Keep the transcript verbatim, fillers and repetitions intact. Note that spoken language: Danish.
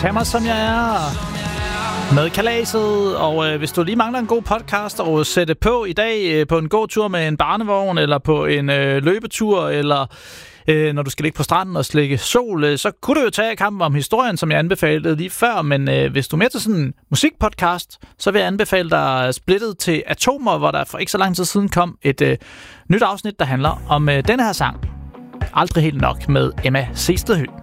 Tag mig som jeg er med kalaset, og øh, hvis du lige mangler en god podcast og sætte på i dag øh, på en god tur med en barnevogn, eller på en øh, løbetur, eller øh, når du skal ligge på stranden og slikke sol, øh, så kunne du jo tage kampen om historien, som jeg anbefalede lige før, men øh, hvis du er med til sådan en musikpodcast, så vil jeg anbefale dig Splittet til Atomer, hvor der for ikke så lang tid siden kom et øh, nyt afsnit, der handler om øh, denne her sang, Aldrig helt nok, med Emma Sestedhøj.